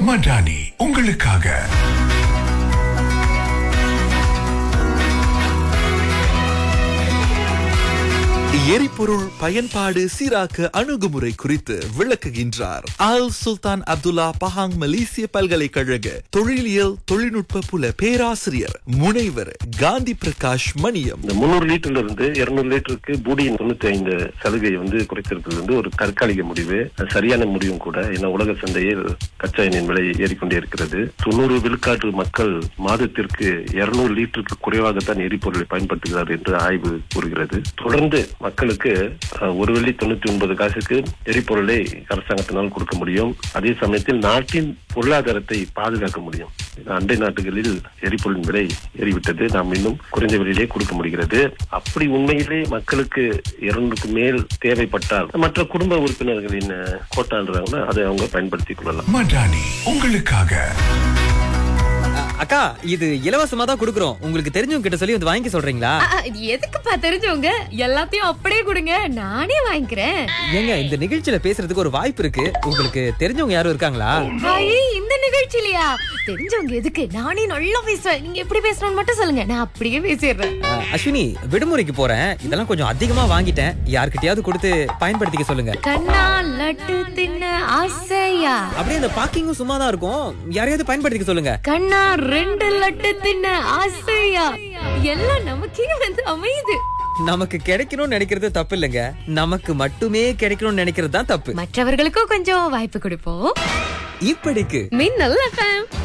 மடானி உங்களுக்காக. எரிபொருள் பயன்பாடு சீராக்க அணுகுமுறை குறித்து விளக்குகின்றார் ஆல் சுல்தான் அப்துல்லா பஹாங் மலேசிய பல்கலைக்கழக தொழிலியல் தொழில்நுட்ப புல பேராசிரியர் முனைவர் காந்தி பிரகாஷ் மணியம். 300 லிட்டர்ல இருந்து 200 லிட்டருக்கு பூடியின் 95% குறைத்திருக்கிறது ஒரு தற்காலிக முடிவு, சரியான முடிவும் கூட. ஏன்னா உலக சந்தையில் கச்சா எண்ணெயின் விலை ஏறிக்கொண்டே இருக்கிறது. 90 விழுக்காட்டு மக்கள் மாதத்திற்கு 200 லிட்டருக்கு குறைவாகத்தான் எரிபொருளை பயன்படுத்துகிறார் என்று ஆய்வு கூறுகிறது. தொடர்ந்து மக்களுக்கு 1 வெள்ளி 99 காசுக்கு எரிபொருளை அரசாங்கத்தினால் கொடுக்க முடியும். அதே சமயத்தில் நாட்டின் பொருளாதாரத்தை பாதுகாக்க முடியும். அண்டை நாட்டுகளில் எரிபொருளின் விலை ஏறிவிட்டது, நாம் இன்னும் குறைந்த விலையிலே கொடுக்க முடிகிறது. அப்படி உண்மையிலே மக்களுக்கு 200க்கு மேல் தேவைப்பட்டால் மற்ற குடும்ப உறுப்பினர்களின் கோட்டான்றாங்கன்னா அதை அவங்க பயன்படுத்திக் கொள்ளலாம். மடானி உங்களுக்காக. அக்கா, இது இலவசமா தான் குடுக்குறோம். உங்களுக்கு தெரிஞ்சவங்க கிட்ட சொல்லி வந்து வாங்கி சொல்றீங்களா? எதுக்குப்பா தெரிஞ்சவங்க? எல்லாத்தையும் அப்படியே கொடுங்க, நானே வாங்கிக்கிறேன். ஏங்க, இந்த நிகழ்ச்சியில பேசுறதுக்கு ஒரு வாய்ப்பு இருக்கு. உங்களுக்கு தெரிஞ்சவங்க யாரும் இருக்காங்களா? இந்த நிகழ்ச்சியிலயா? தெரிஞ்சவங்க எதுக்கு? நானே நல்லா பேசுவேன். நீங்க எப்படி பேசணும்னு மட்டும் சொல்லுங்க, நான் அப்படியே பேசிடுறேன். அஸ்வினி, விடுமுறைக்கு போறேன். இதெல்லாம் கொஞ்சம் அதிகமா வாங்கிட்டேன். யார்கிட்டயாவது கொடுத்து பயன்படுத்திக்க சொல்லுங்க. கண்ணா லட்டு தின்ன ஆசையா? அப்படியே அந்த பாக்கிங்கும் சும்மா தான் இருக்கும். யாரையாவது பயன்படுத்திக்க சொல்லுங்க. கண்ணா 2 லட்டு தின்ன ஆசையா? எல்லாம் நமக்கே வந்து அமையுது. நமக்கு கிடைக்கணும்னு நினைக்கிறது தப்பு இல்லைங்க, நமக்கு மட்டுமே கிடைக்கணும்னு நினைக்கிறது தான் தப்பு. மற்றவர்களுக்கும் கொஞ்சம் வாய்ப்பு கொடுப்போம். இப்படிக்கு மின்னல் FM.